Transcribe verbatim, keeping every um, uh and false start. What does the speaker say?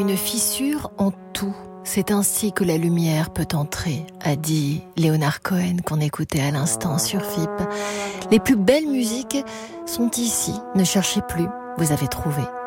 une fissure en tout. C'est ainsi que la lumière peut entrer, a dit Leonard Cohen qu'on écoutait à l'instant sur F I P. Les plus belles musiques sont ici. Ne cherchez plus, vous avez trouvé.